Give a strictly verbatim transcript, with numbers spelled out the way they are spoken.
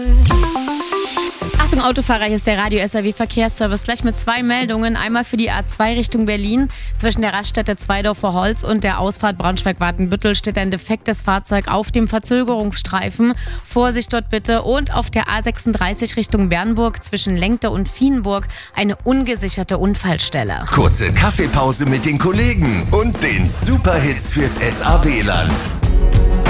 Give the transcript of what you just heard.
Achtung Autofahrer, hier ist der Radio S R W Verkehrsservice. Gleich mit zwei Meldungen. Einmal für die A zwei Richtung Berlin. Zwischen der Raststätte Zweidorfer Holz und der Ausfahrt Braunschweig-Watenbüttel steht ein defektes Fahrzeug auf dem Verzögerungsstreifen. Vorsicht dort bitte. Und auf der A sechsunddreißig Richtung Bernburg zwischen Lenkte und Vienburg eine ungesicherte Unfallstelle. Kurze Kaffeepause mit den Kollegen und den Superhits fürs S A W-Land.